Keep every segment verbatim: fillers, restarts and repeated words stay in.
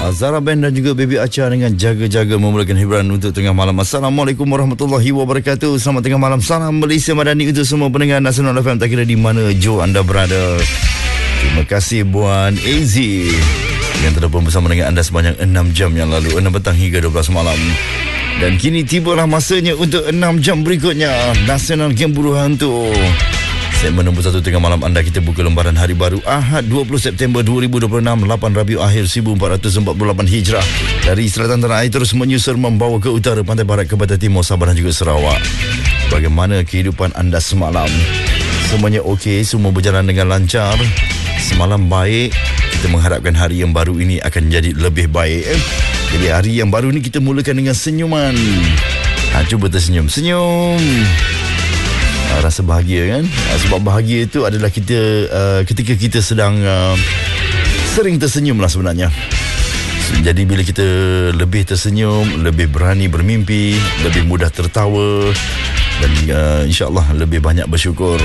Zara Band dan juga Baby Acha dengan Jaga-Jaga memulakan hiburan untuk tengah malam. Assalamualaikum warahmatullahi wabarakatuh. Selamat tengah malam. Salam Malaysia Madani untuk semua pendengar Nasional F M, tak kira di mana jo anda berada. Terima kasih Buan A Z yang terhubung bersama dengan anda sebanyak enam jam yang lalu, enam petang hingga dua belas malam. Dan kini tibalah masanya untuk enam jam berikutnya Nasional Game Buruh Hantu. Segmen nombor satu tengah malam anda, kita buka lembaran hari baru Ahad dua puluh September dua ribu dua puluh enam, lapan Rabiul Akhir seribu empat ratus empat puluh lapan Hijrah. Dari selatan tanah air terus menyusur membawa ke utara, pantai barat ke pantai timur, Sabah dan juga Sarawak. Bagaimana kehidupan anda semalam? Semuanya okey, semua berjalan dengan lancar. Semalam baik. Kita mengharapkan hari yang baru ini akan jadi lebih baik. Jadi hari yang baru ini kita mulakan dengan senyuman. Ha, cuba tersenyum. Senyum. Rasa bahagia kan? Sebab bahagia itu adalah kita uh, ketika kita sedang uh, sering tersenyum lah sebenarnya. Jadi bila kita lebih tersenyum, lebih berani bermimpi, lebih mudah tertawa, dan uh, insyaAllah lebih banyak bersyukur.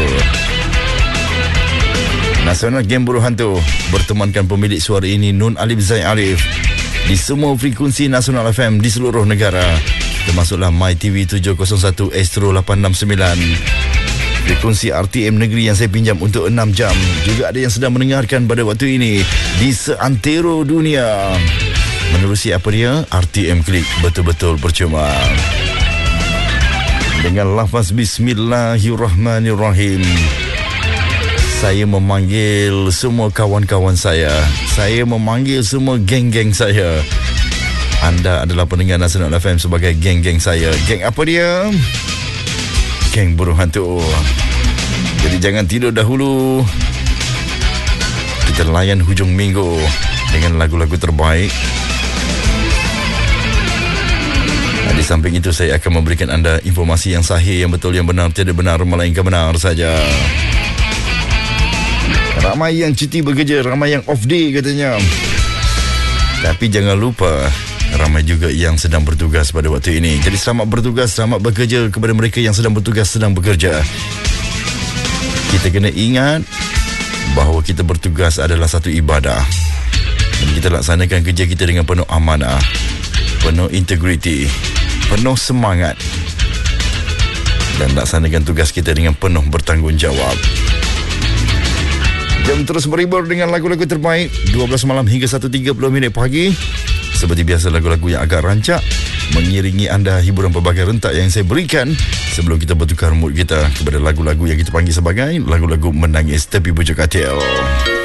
Nasional Game Buruh Hantu bertemankan pemilik suara ini, Nun Alif Zaid Arif, di semua frekuensi Nasional F M di seluruh negara, termasuklah My T V tujuh kosong satu Astro lapan enam sembilan, frekuensi R T M Negeri yang saya pinjam untuk enam jam. Juga ada yang sedang mendengarkan pada waktu ini di seantero dunia menerusi apa dia? R T M Klik, betul-betul percuma. Dengan lafaz Bismillahirrahmanirrahim, saya memanggil semua kawan-kawan saya. Saya memanggil semua geng-geng saya. Anda adalah pendengar Nasional F M sebagai geng-geng saya. Geng apa dia? Geng Buruh Hantu. Jadi jangan tidur dahulu. Kita layan hujung minggu dengan lagu-lagu terbaik. Nah, di samping itu saya akan memberikan anda informasi yang sahih, yang betul, yang benar, tiada benar melainkan benar saja. Ramai yang cuti bekerja, ramai yang off day katanya. Tapi jangan lupa, ramai juga yang sedang bertugas pada waktu ini. Jadi selamat bertugas, selamat bekerja kepada mereka yang sedang bertugas, sedang bekerja. Kita kena ingat bahawa kita bertugas adalah satu ibadah. Dan kita laksanakan kerja kita dengan penuh amanah, penuh integriti, penuh semangat, dan laksanakan tugas kita dengan penuh bertanggungjawab. Jam terus berhibur dengan lagu-lagu terbaik dua belas malam hingga satu tiga puluh minit pagi. Seperti biasa, lagu-lagu yang agak rancak mengiringi anda hiburan pelbagai rentak yang saya berikan sebelum kita bertukar mood kita kepada lagu-lagu yang kita panggil sebagai lagu-lagu menangis tepi pucuk katil.